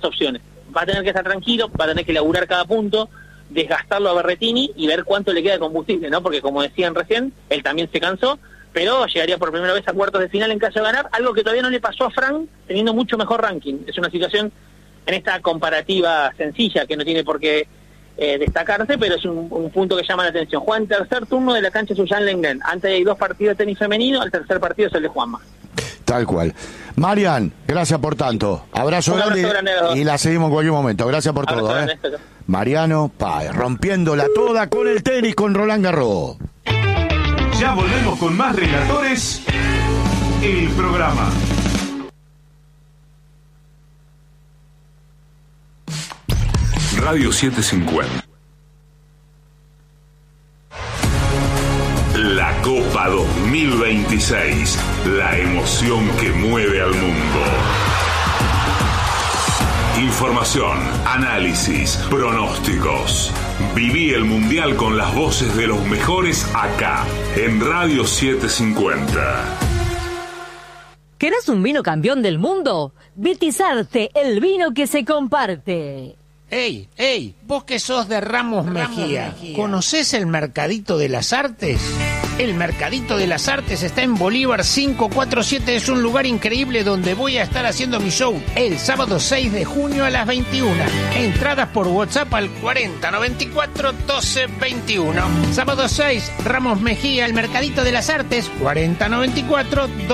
opciones. Va a tener que estar tranquilo, va a tener que laburar cada punto, desgastarlo a Berretini y ver cuánto le queda de combustible, ¿no? Porque como decían recién, él también se cansó, pero llegaría por primera vez a cuartos de final en caso de ganar, algo que todavía no le pasó a Frank, teniendo mucho mejor ranking. Es una situación en esta comparativa sencilla, que no tiene por qué destacarse, pero es un punto que llama la atención. Juega en tercer turno de la cancha Suzanne Lenglen. Antes hay 2 partidos de tenis femenino, el tercer partido es el de Juanma. Tal cual. Marian, gracias por tanto. Abrazo grande y la seguimos en cualquier momento. Gracias por todo. Mariano Páez, rompiéndola toda con el tenis con Roland Garros. Ya volvemos con más Relatores, el programa. Radio 750. La Copa 2026. La emoción que mueve al mundo. Información, análisis, pronósticos. Viví el Mundial con las voces de los mejores acá, en Radio 750. ¿Querés un vino campeón del mundo? Vitizarte, el vino que se comparte. Ey, vos que sos de Ramos Mejía, ¿conocés el Mercadito de las Artes? El Mercadito de las Artes está en Bolívar 547, es un lugar increíble donde voy a estar haciendo mi show el sábado 6 de junio a las 21. Entradas por WhatsApp al 4094 1221. Sábado 6, Ramos Mejía, el Mercadito de las Artes, 4094